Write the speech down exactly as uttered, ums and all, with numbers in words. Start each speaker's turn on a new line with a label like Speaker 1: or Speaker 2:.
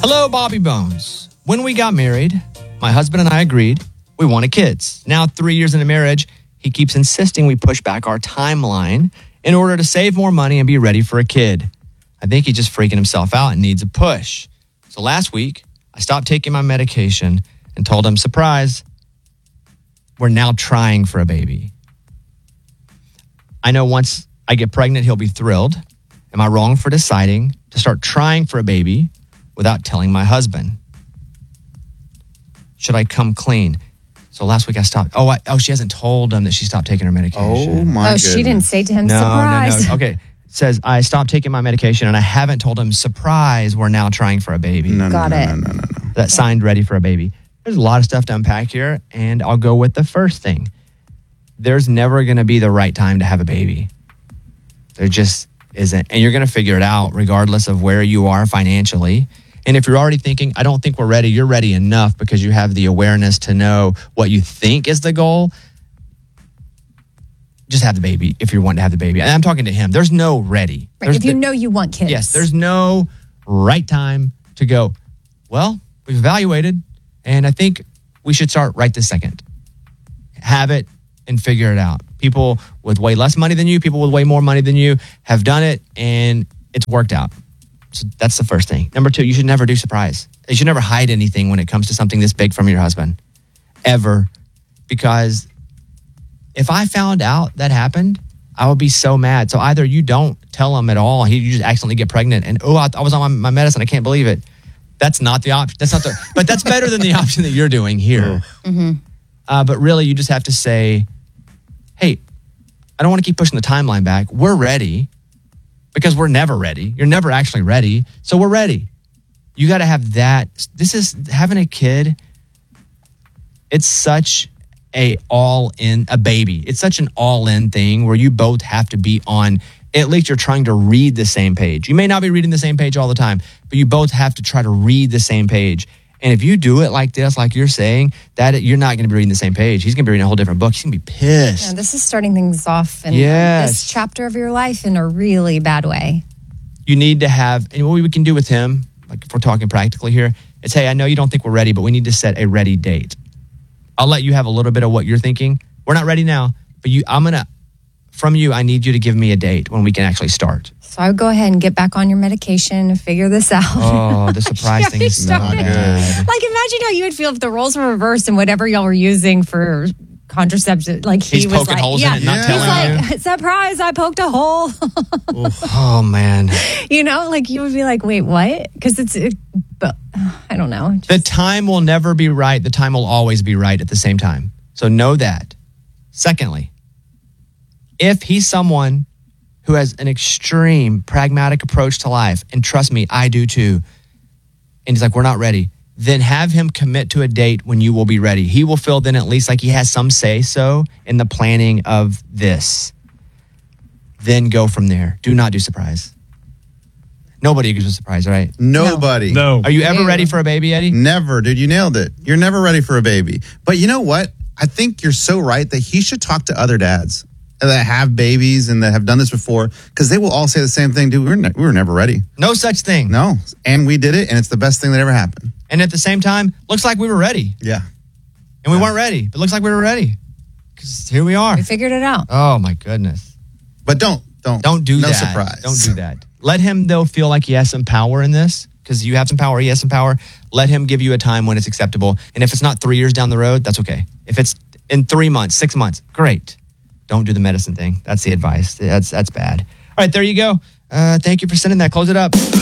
Speaker 1: Hello, Bobby Bones. When we got married, my husband and I agreed we wanted kids. Now, three years into marriage, he keeps insisting we push back our timeline in order to save more money and be ready for a kid. I think he's just freaking himself out and needs a push. So last week, I stopped taking my medication and told him, surprise, we're now trying for a baby. I know once I get pregnant, he'll be thrilled. Am I wrong for deciding to start trying for a baby without telling my husband? Should I come clean? So last week I stopped. Oh, I, oh, she hasn't told him that she stopped taking her medication.
Speaker 2: Oh, my
Speaker 3: Oh,
Speaker 2: goodness.
Speaker 3: she didn't say to him,
Speaker 1: no,
Speaker 3: surprise.
Speaker 1: No, no, Okay. It says, I stopped taking my medication and I haven't told him, surprise, we're now trying for a baby.
Speaker 2: No, no,
Speaker 3: Got
Speaker 2: no,
Speaker 3: it.
Speaker 2: no, no, no, no.
Speaker 1: That signed ready for a baby. There's a lot of stuff to unpack here, and I'll go with the first thing. There's never going to be the right time to have a baby. There just isn't. And you're going to figure it out regardless of where you are financially. And if you're already thinking, I don't think we're ready, you're ready enough because you have the awareness to know what you think is the goal. Just have the baby if you're wanting to have the baby. And I'm talking to him. There's no ready.
Speaker 3: Right,
Speaker 1: There's
Speaker 3: if you
Speaker 1: the-
Speaker 3: know you want kids.
Speaker 1: Yes, there's no right time to go, well, we've evaluated, and I think we should start right this second. Have it and figure it out. People with way less money than you, people with way more money than you have done it, and it's worked out. So that's the first thing. Number two, you should never do surprise. You should never hide anything when it comes to something this big from your husband, ever. Because if I found out that happened, I would be so mad. So either you don't tell him at all, he, you just accidentally get pregnant, and oh, I, I was on my, my medicine, I can't believe it. That's not the option. That's not the. But that's better than the option that you're doing here.
Speaker 3: Mm-hmm.
Speaker 1: Uh, but really, you just have to say, hey, I don't want to keep pushing the timeline back. We're ready because we're never ready. You're never actually ready. So we're ready. You got to have that. This is having a kid. It's such a all in, a baby. It's such an all in thing where you both have to be on, at least you're trying to read the same page. You may not be reading the same page all the time, but you both have to try to read the same page. And if you do it like this, like you're saying, that you're not going to be reading the same page. He's going to be reading a whole different book. He's going to be pissed.
Speaker 3: Yeah, this is starting things off in
Speaker 1: Yes.
Speaker 3: this chapter of your life in a really bad way.
Speaker 1: You need to have, and what we can do with him, like if we're talking practically here, is, hey, I know you don't think we're ready, but we need to set a ready date. I'll let you have a little bit of what you're thinking. We're not ready now, but you, I'm going to, from you, I need you to give me a date when we can actually start.
Speaker 3: So I would go ahead and get back on your medication and figure this out.
Speaker 1: Oh, the surprise thing is not
Speaker 3: started.
Speaker 1: good.
Speaker 3: Like, imagine how you would feel if the roles were reversed and whatever y'all were using for contraceptive, like he
Speaker 1: He's
Speaker 3: was
Speaker 1: poking
Speaker 3: like,
Speaker 1: holes
Speaker 3: yeah,
Speaker 1: in it, not
Speaker 2: Yeah.
Speaker 1: telling
Speaker 3: he's like, surprise, I poked a hole.
Speaker 1: Oh, man.
Speaker 3: You know, like you would be like, wait, what? Because it's, it, but I don't know.
Speaker 1: The time will never be right. The time will always be right at the same time. So know that. Secondly, if he's someone who has an extreme pragmatic approach to life, and trust me, I do too, and he's like, we're not ready, then have him commit to a date when you will be ready. He will feel then at least like he has some say-so in the planning of this. Then go from there. Do not do surprise. Nobody agrees with surprise, right?
Speaker 2: Nobody.
Speaker 4: No.
Speaker 1: Are you ever
Speaker 3: Ew.
Speaker 1: ready for a baby, Eddie?
Speaker 2: Never, dude. You nailed it. You're never ready for a baby. But you know what? I think you're so right that he should talk to other dads that have babies and that have done this before, because they will all say the same thing, dude. We were, ne- we were never ready.
Speaker 1: No such thing.
Speaker 2: No. And we did it, and it's the best thing that ever happened.
Speaker 1: And at the same time, looks like we were ready.
Speaker 2: Yeah.
Speaker 1: And we weren't ready, but looks like we were ready. Because here we are.
Speaker 3: We figured it out.
Speaker 1: Oh, my goodness.
Speaker 2: But don't, don't.
Speaker 1: Don't do
Speaker 2: no
Speaker 1: that.
Speaker 2: surprise.
Speaker 1: Don't do that. Let him, though, feel like he has some power in this, because you have some power, he has some power. Let him give you a time when it's acceptable. And if it's not three years down the road, that's okay. If it's in three months, six months, great. Don't do the medicine thing. That's the advice. That's, that's bad. All right, there you go. Uh, thank you for sending that. Close it up.